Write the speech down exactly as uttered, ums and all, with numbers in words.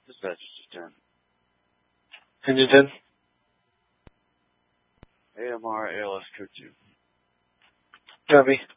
Dispatch ten. Engine ten. A M R A L S code two. Copy.